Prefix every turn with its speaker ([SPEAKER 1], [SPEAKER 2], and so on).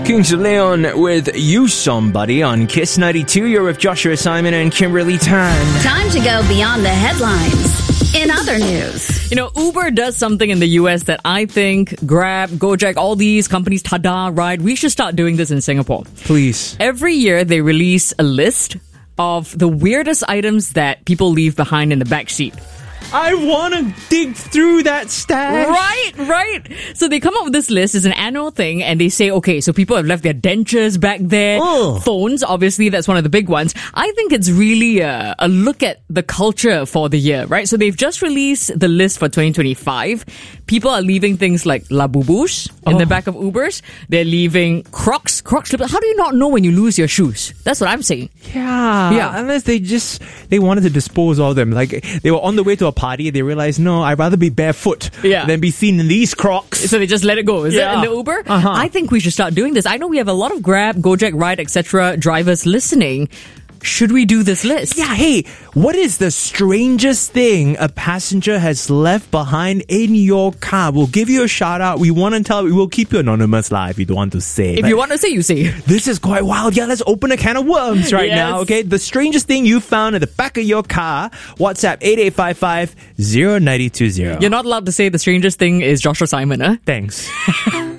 [SPEAKER 1] Kings of Leon with You Somebody on Kiss 92. You're with Joshua Simon and Kimberly Tan.
[SPEAKER 2] Time to go beyond the headlines. In other news,
[SPEAKER 3] You know, Uber does something in the US that I think Grab, Gojek, all these companies, Tada, Ride, we should start doing this in Singapore.
[SPEAKER 1] Please.
[SPEAKER 3] Every year they release a list of the weirdest items that people leave behind in the back seat.
[SPEAKER 1] I want to dig through that stash.
[SPEAKER 3] Right. So they come up with this list. It's an annual thing, and they say, okay, so people have left their dentures back there.
[SPEAKER 1] Ugh.
[SPEAKER 3] Phones, obviously, that's one of the big ones. I think it's really a look at the culture for the year, right? So they've just released the list for 2025. People are leaving things like labubus in the back of Ubers. They're leaving Crocs slippers. How do you not know when you lose your shoes? That's what I'm saying.
[SPEAKER 1] Yeah. Unless they wanted to dispose of them. Like, they were on the way to a party. They realized, no, I'd rather be barefoot than be seen in these Crocs.
[SPEAKER 3] So they just let it go, is it, in the Uber? I think we should start doing this. I know we have a lot of Grab, Gojek, Ride, etc. drivers listening. Should we do this list?
[SPEAKER 1] Yeah, hey, what is the strangest thing a passenger has left behind in your car? We'll give you a shout out. We want to tell, we will keep you anonymous if you don't want to say.
[SPEAKER 3] If you want to say, you say.
[SPEAKER 1] This is quite wild. Yeah, let's open a can of worms right
[SPEAKER 3] Yes.
[SPEAKER 1] now, okay? The strangest thing you found at the back of your car. WhatsApp 8855 0920.
[SPEAKER 3] You're not allowed to say the strangest thing is Joshua Simon, huh?
[SPEAKER 1] Thanks.